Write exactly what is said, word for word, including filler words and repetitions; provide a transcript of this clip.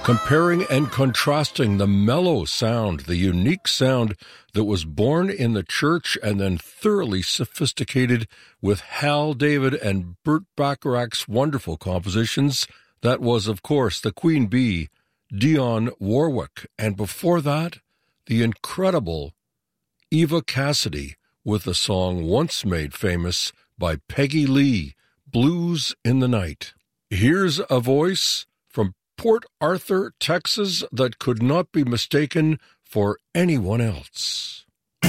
comparing and contrasting the mellow sound, the unique sound that was born in the church and then thoroughly sophisticated with Hal David and Burt Bacharach's wonderful compositions. That was, of course, the Queen Bee, Dionne Warwick, and before that, the incredible Eva Cassidy with a song once made famous by Peggy Lee, Blues in the Night. Here's a voice from Port Arthur, Texas, that could not be mistaken for anyone else.